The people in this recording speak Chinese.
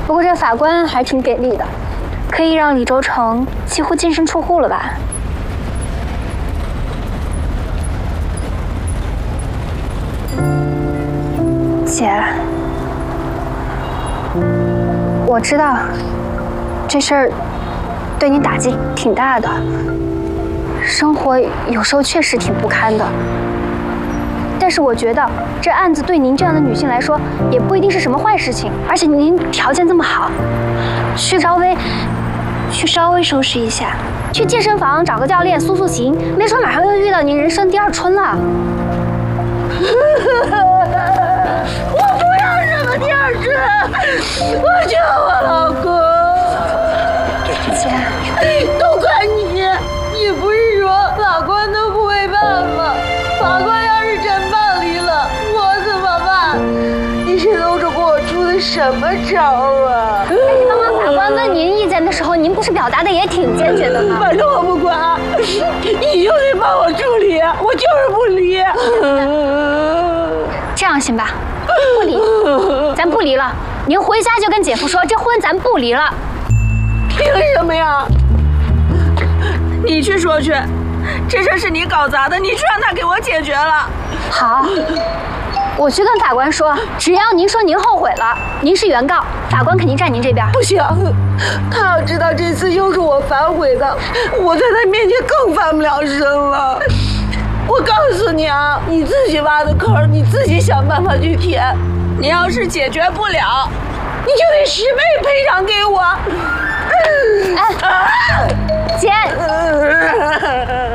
不过这法官还挺给力的，可以让李周成几乎净身出户了吧？姐，我知道这事儿对你打击挺大的，生活有时候确实挺不堪的。但是我觉得这案子对您这样的女性来说，也不一定是什么坏事情。而且您条件这么好，去稍微收拾一下，去健身房找个教练塑形，没准马上又遇到您人生第二春了。 我不要什么第二春，我救我老公。 姐， 都怪你！你不是说法官都不会办吗？法官要是真办离了，我怎么办？你这都是给我出的什么招啊？ 但是刚刚法官问您意见的时候，您不是表达的也挺坚决的吗？ 反正我不管，你就得帮我处理，我就是不离。 这样行吧？不离，咱不离了。您回家就跟姐夫说，这婚咱不离了。 凭什么呀？你去说去，这事是你搞砸的，你去让他给我解决了。 好，我去跟法官说，只要您说您后悔了，您是原告，法官肯定站您这边。 不行，他要知道这次又是我反悔的，我在他面前更翻不了身了。我告诉你啊，你自己挖的坑，你自己想办法去填。你要是解决不了，你就得10倍赔偿给我。 哎，姐。